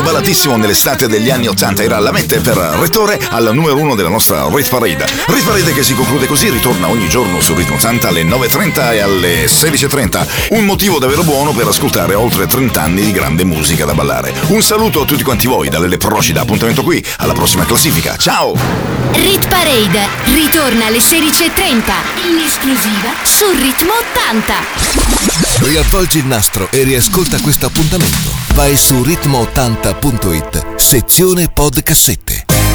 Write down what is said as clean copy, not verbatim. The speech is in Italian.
ballatissimo nell'estate degli anni 80, era la mette per rettore al numero 1 della nostra Rit Parade. Rit Parade che si conclude così, ritorna ogni giorno su Ritmo 80 alle 9.30 e alle 16.30. Un motivo davvero buono per ascoltare oltre 30 anni di grande musica da ballare. Un saluto a tutti quanti voi da Lele Procida, appuntamento qui alla prossima classifica. Ciao! Rit Parade ritorna alle 16.30 in esclusiva su Ritmo 80. Riavvolgi il nastro e riascolta questo appuntamento. Vai su ritmo80.it, sezione podcassette.